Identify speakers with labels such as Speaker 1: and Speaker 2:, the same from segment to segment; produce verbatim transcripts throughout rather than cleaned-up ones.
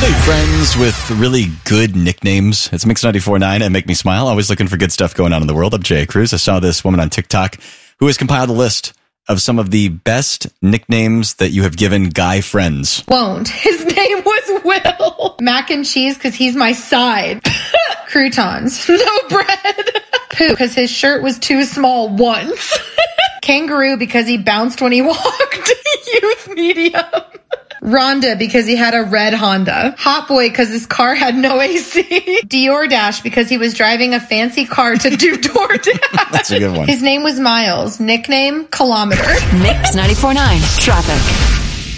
Speaker 1: Hey, friends with really good nicknames. It's Mix ninety-four point nine and Make Me Smile. Always looking for good stuff going on in the world. I'm Jay Cruz. I saw this woman on TikTok who has compiled a list of some of the best nicknames that you have given guy friends.
Speaker 2: Won't. His name was Will. Mac and cheese because he's my side. Croutons. No bread. Poo because his shirt was too small once. Kangaroo because he bounced when he walked. Youth medium. Rhonda because he had a red Honda. Hot Boy because his car had no A C. Dior Dash because he was driving a fancy car to do DoorDash.
Speaker 1: That's a good one.
Speaker 2: His name was Miles. Nickname, Kilometer.
Speaker 3: Mix ninety-four point nine. Traffic.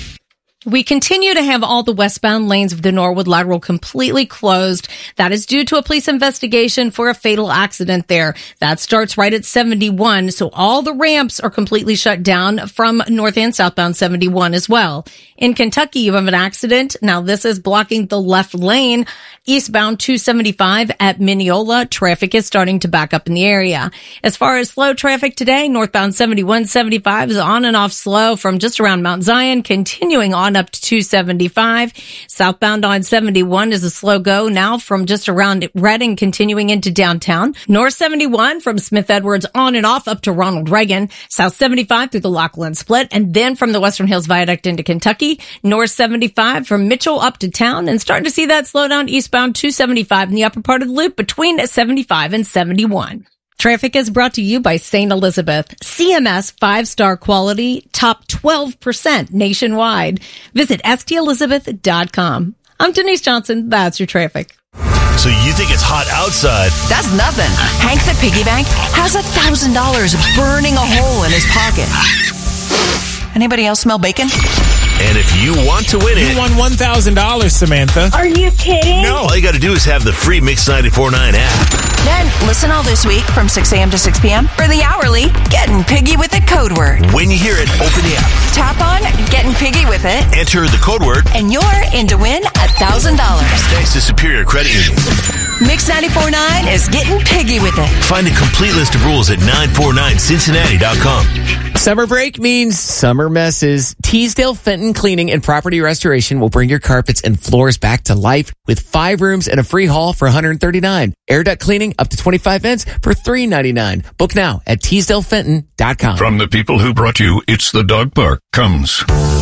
Speaker 4: We continue to have all the westbound lanes of the Norwood Lateral completely closed. That is due to a police investigation for a fatal accident there. That starts right at seventy-one, so all the ramps are completely shut down from north and southbound seventy-one as well. In Kentucky, you have an accident. Now, this is blocking the left lane. Eastbound two seventy-five at Mineola, traffic is starting to back up in the area. As far as slow traffic today, northbound seventy-one seventy-five is on and off slow from just around Mount Zion, continuing on up to two seventy-five. Southbound on seventy-one is a slow go now from just around Reading, continuing into downtown. North seventy-one from Smith Edwards on and off up to Ronald Reagan. South seventy-five through the Lachlan Split, and then from the Western Hills Viaduct into Kentucky. North seventy-five from Mitchell up to town, and starting to see that slow down eastbound two seventy-five in the upper part of the loop between seventy-five and seventy-one. Traffic is brought to you by Saint Elizabeth. C M S five-star quality, top twelve percent nationwide. Visit S T Elizabeth dot com. I'm Denise Johnson. That's your traffic.
Speaker 5: So you think it's hot outside?
Speaker 3: That's nothing. Hank the Piggy Bank has a thousand dollars burning a hole in his pocket. Anybody else smell bacon?
Speaker 5: And if you want to win it...
Speaker 6: You won one thousand dollars, Samantha.
Speaker 7: Are you kidding?
Speaker 5: No. All you got to do is have the free Mix ninety-four point nine app.
Speaker 3: Then listen all this week from six a.m. to six p.m. for the hourly Getting Piggy with It code word.
Speaker 5: When you hear it, open the app.
Speaker 3: Tap on Getting Piggy with It.
Speaker 5: Enter the code word.
Speaker 3: And you're in to win one thousand dollars.
Speaker 5: Thanks to Superior Credit Union.
Speaker 3: Mix ninety-four point nine is Getting Piggy with It.
Speaker 5: Find a complete list of rules at nine four nine cincinnati dot com.
Speaker 6: Summer break means summer messes. Teasdale Fenton Cleaning and Property Restoration will bring your carpets and floors back to life with five rooms and a free haul for one hundred thirty-nine dollars. Air duct cleaning up to twenty-five vents for three ninety-nine. Book now at teasdale fenton dot com.
Speaker 8: From the people who brought you It's the Dog Park comes